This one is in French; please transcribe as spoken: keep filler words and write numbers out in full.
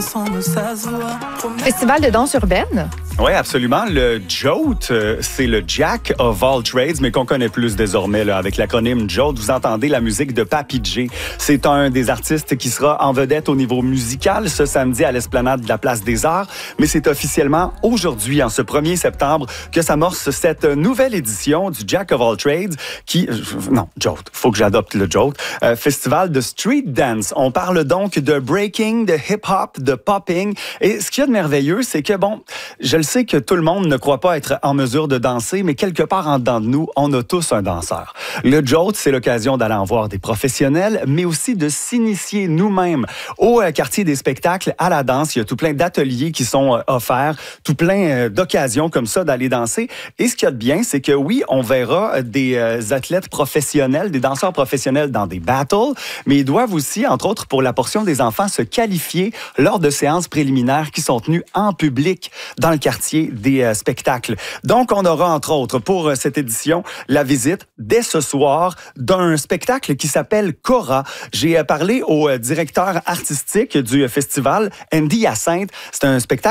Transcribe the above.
Festival de danse urbaine? Oui, absolument. Le Jote, euh, c'est le Jack of all trades, mais qu'on connaît plus désormais là, avec l'acronyme Jote. Vous entendez la musique de Papi J. C'est un des artistes qui sera en vedette au niveau musical ce samedi à l'Esplanade de la Place des Arts. Mais c'est officiellement aujourd'hui, en ce premier septembre, que s'amorce cette nouvelle édition du Jack of all trades qui... Euh, non, Jote. Faut que j'adopte le Jote. Euh, festival de street dance. On parle donc de breaking, de hip-hop, de popping. Et ce qu'il y a de merveilleux, c'est que, bon, je le sais que tout le monde ne croit pas être en mesure de danser, mais quelque part en dedans de nous, on a tous un danseur. Le Jote, c'est l'occasion d'aller en voir des professionnels, mais aussi de s'initier nous-mêmes au quartier des spectacles à la danse. Il y a tout plein d'ateliers qui sont offerts, tout plein d'occasions comme ça d'aller danser. Et ce qu'il y a de bien, c'est que oui, on verra des athlètes professionnels, des danseurs professionnels dans des battles, mais ils doivent aussi, entre autres pour la portion des enfants, se qualifier lors de séances préliminaires qui sont tenues en public dans le quartier des euh, spectacles. Donc, on aura, entre autres, pour euh, cette édition, la visite, dès ce soir, d'un spectacle qui s'appelle Cora. J'ai euh, parlé au euh, directeur artistique du euh, festival, Andy Hyacinthe. C'est un spectacle